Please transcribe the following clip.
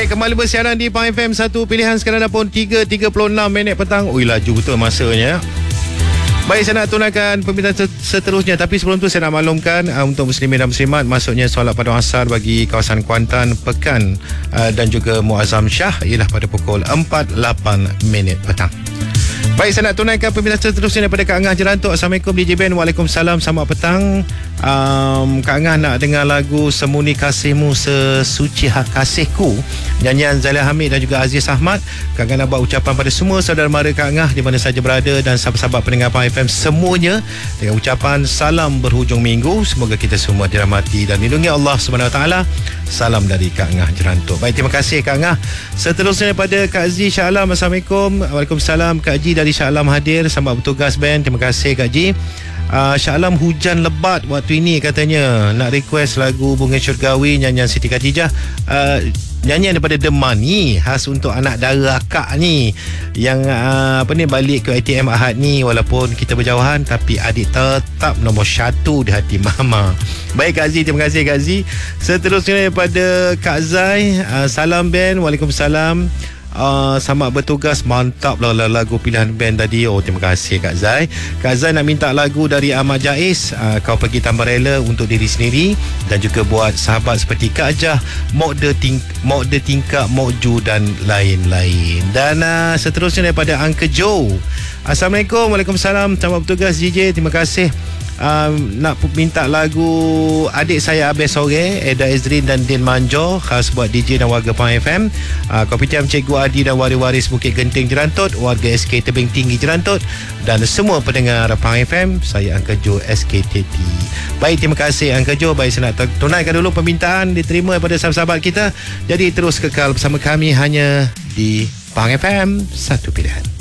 Baik, kembali bersiaran di Pang FM 1 pilihan. Sekarang dah pun 3.36 minit petang. Ui, laju betul masanya. Baik, saya nak tunaikan permintaan seterusnya. Tapi sebelum tu saya nak maklumkan untuk muslimin dan muslimat, maksudnya solat pada asar bagi kawasan Kuantan, Pekan dan juga Muazzam Shah ialah pada pukul 4.08 minit petang. Baik, saya nak tunaikan permintaan seterusnya daripada Kak Angah Jerantuk. Assalamualaikum DJ Ben. Waalaikumsalam, selamat petang. Kak Angah nak dengar lagu Semuni Kasihmu Sesuci Kasihku, nyanyian Zalia Hamid dan juga Aziz Ahmad. Kak Angah nak buat ucapan pada semua saudara mara Kak Angah di mana saja berada dan sahabat-sahabat pendengar Pang FM semuanya dengan ucapan salam berhujung minggu. Semoga kita semua dirahmati dan dilindungi Allah SWT. Salam dari Kak Angah Jerantuk. Baik, terima kasih Kak Angah. Seterusnya daripada Kak Zee Shah Alam. Assalamualaikum. Waalaikumsalam. Kak Ji dari Shah Alam hadir. Selamat bertugas Ben. Terima kasih Kak Ji. Shah Alam hujan lebat waktu ini katanya. Nak request lagu Bunga Syurgawi nyanyian Siti Khadijah. Nyanyian daripada The Money, khas untuk anak dara akak ni yang balik ke ATM Ahad ni. Walaupun kita berjauhan tapi adik tetap nombor 1 di hati mama. Baik Kak Zee, terima kasih Kak Zee. Seterusnya daripada Kak Zai. Salam Ben. Waalaikumsalam. Selamat bertugas. Mantap lah lagu pilihan band tadi. Oh, terima kasih Kak Zai. Kak Zai nak minta lagu dari Ahmad Jais, Kau Pergi Tanpa Rela, untuk diri sendiri dan juga buat sahabat seperti Kak Jah, Mok De Tingkap, Mok Ju dan lain-lain. Dan seterusnya daripada Uncle Joe. Assalamualaikum. Waalaikumsalam. Selamat bertugas DJ. Terima kasih. Nak minta lagu adik saya Abes Sore, Eda Ezrin dan Din Manjo, khas buat DJ dan warga Pang FM, Kopitiam Cikgu Adi dan waris-waris Bukit Genting Jerantut, warga SK Tebing Tinggi Jerantut dan semua pendengar Pang FM. Saya Uncle Joe SKTT. Baik, terima kasih Uncle Joe. Baik, saya nak tunaikan dulu permintaan diterima daripada sahabat-sahabat kita. Jadi terus kekal bersama kami hanya di Pang FM, satu pilihan.